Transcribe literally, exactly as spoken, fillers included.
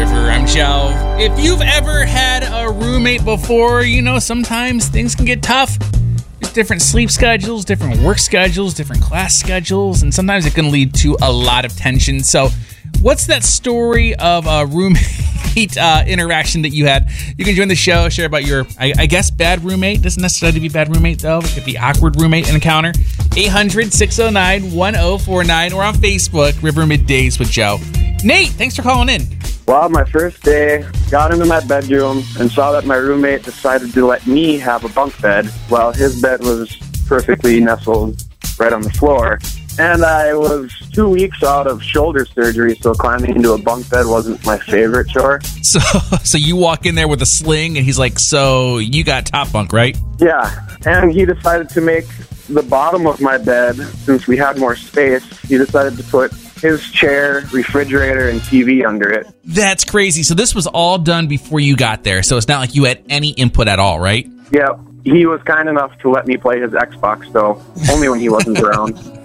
River. I'm Joe. If you've ever had a roommate before, you know sometimes things can get tough. There's different sleep schedules, different work schedules, different class schedules, and sometimes it can lead to a lot of tension. So what's that story of a roommate uh, interaction that you had? You can join the show, share about your, I, I guess, bad roommate. Doesn't necessarily be bad roommate, though. It could be awkward roommate encounter. eight hundred, six oh nine, one oh four nine or on Facebook, River Middays with Joe. Nate, thanks for calling in. Well, my first day, got into my bedroom and saw that my roommate decided to let me have a bunk bed while his bed was perfectly nestled right on the floor. And I was two weeks out of shoulder surgery, so climbing into a bunk bed wasn't my favorite chore. So so you walk in there with a sling, and he's like, so you got top bunk, right? Yeah, and he decided to make the bottom of my bed, since we had more space, he decided to put his chair, refrigerator, and T V under it. That's crazy. So this was all done before you got there, so it's not like you had any input at all, right? Yeah, he was kind enough to let me play his Xbox, though, only when he wasn't around.